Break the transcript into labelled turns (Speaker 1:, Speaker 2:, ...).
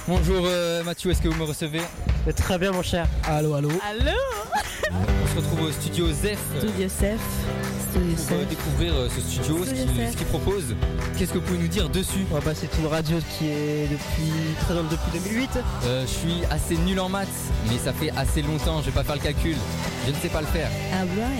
Speaker 1: Bonjour Mathieu, est-ce que vous me recevez?
Speaker 2: Très bien mon cher.
Speaker 3: Allô.
Speaker 4: Allô.
Speaker 1: On se retrouve au studio ZEF pour découvrir ce studio, ce qu'il propose. Qu'est-ce que vous pouvez nous dire dessus?
Speaker 2: C'est une radio qui est présente depuis 2008.
Speaker 1: Je suis assez nul en maths, mais ça fait assez longtemps, je vais pas faire le calcul. Je ne sais pas le faire.
Speaker 4: Ah ouais.